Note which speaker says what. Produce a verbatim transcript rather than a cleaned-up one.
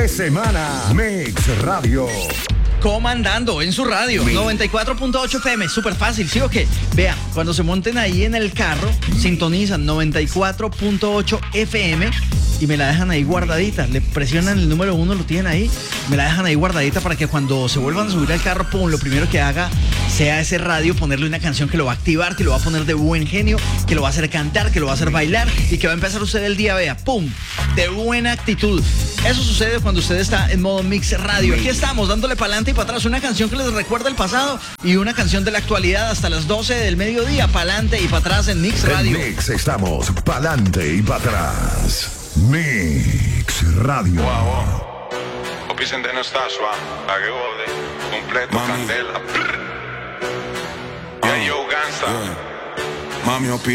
Speaker 1: Semana Mix Radio.
Speaker 2: Comandando en su radio, noventa y cuatro punto ocho F M, súper fácil, ¿sí o qué? Vean, cuando se monten ahí en el carro, sintonizan noventa y cuatro punto ocho F M y me la dejan ahí guardadita. Le presionan el número uno, lo tienen ahí, me la dejan ahí guardadita para que cuando se vuelvan a subir al carro, pum, lo primero que haga sea ese radio, ponerle una canción que lo va a activar, que lo va a poner de buen genio, que lo va a hacer cantar, que lo va a hacer bailar y que va a empezar usted el día, vea, pum, de buena actitud. Eso sucede cuando usted está en modo Mix Radio. Aquí estamos, dándole para adelante y para atrás. Una canción que les recuerda el pasado y una canción de la actualidad hasta las doce del mediodía. Para adelante y para atrás en Mix Radio.
Speaker 1: En Mix estamos, para adelante y para atrás. Mix Radio.
Speaker 3: Wow, wow. Opisen de Nastasua, a que gode, completo,
Speaker 4: Mami.
Speaker 3: candela. Yeah, yo, Gansa.
Speaker 4: Mami,